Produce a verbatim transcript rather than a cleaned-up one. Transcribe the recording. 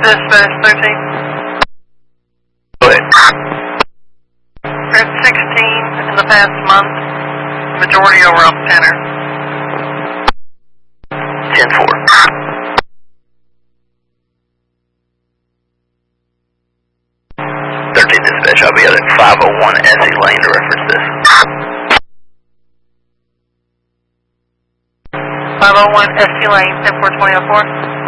Dispatch thirteen. Go ahead. Grid sixteen in the past month. Majority over off Tanner. ten four. thirteen Dispatch, I'll be out at five oh one Essie Lane to reference this. five oh one Essie Lane, ten four twenty oh four.